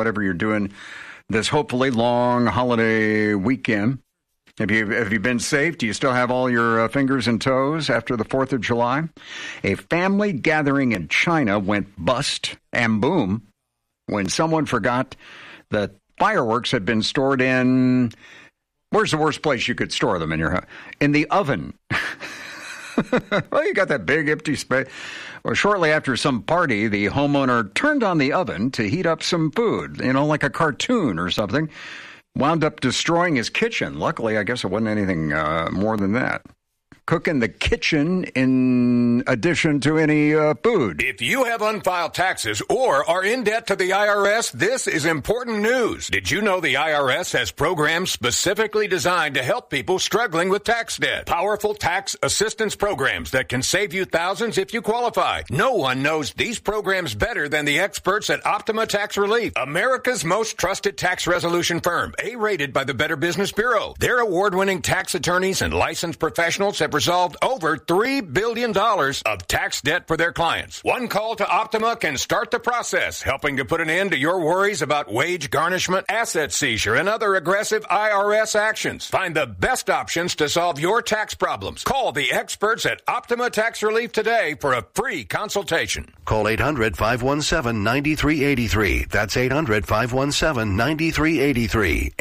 whatever you're doing this hopefully long holiday weekend. Have you been safe? Do you still have all your fingers and toes after the 4th of July? A family gathering in China went bust and boom when someone forgot that fireworks had been stored in, where's the worst place you could store them in your house? In the oven. Well, you got that big empty space. Well, shortly after some party, the homeowner turned on the oven to heat up some food, like a cartoon or something. Wound up destroying his kitchen. Luckily, I guess it wasn't anything more than that. Cook in the kitchen in addition to any food. If you have unfiled taxes or are in debt to the IRS, this is important news. Did you know the IRS has programs specifically designed to help people struggling with tax debt? Powerful tax assistance programs that can save you thousands if you qualify. No one knows these programs better than the experts at Optima Tax Relief, America's most trusted tax resolution firm, A-rated by the Better Business Bureau. Their award-winning tax attorneys and licensed professionals have resolved over $3 billion of tax debt for their clients. One call to Optima can start the process, helping to put an end to your worries about wage garnishment, asset seizure, and other aggressive IRS actions. Find the best options to solve your tax problems. Call the experts at Optima Tax Relief today for a free consultation. Call 800-517-9383. That's 800-517-9383.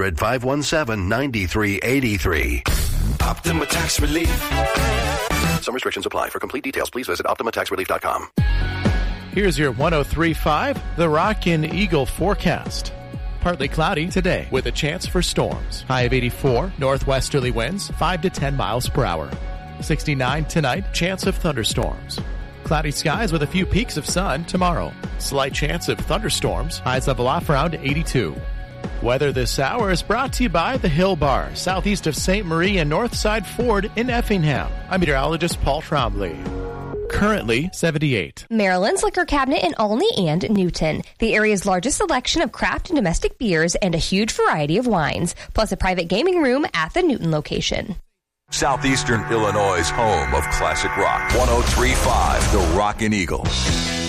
800-517-9383. Optima Tax Relief. Some restrictions apply. For complete details, please visit OptimaTaxRelief.com. Here's your 103.5 The Rockin' Eagle forecast. Partly cloudy today with a chance for storms. High of 84, northwesterly winds 5 to 10 miles per hour. 69 tonight, chance of thunderstorms. Cloudy skies with a few peaks of sun tomorrow. Slight chance of thunderstorms. Highs level off around 82. Weather this hour is brought to you by the Hill Bar, southeast of St. Marie and Northside Ford in Effingham. I'm meteorologist Paul Trombley. Currently 78. Maryland's Liquor Cabinet in Olney and Newton. The area's largest selection of craft and domestic beers and a huge variety of wines, plus a private gaming room at the Newton location. Southeastern Illinois' home of classic rock. 103.5 The Rockin' Eagle.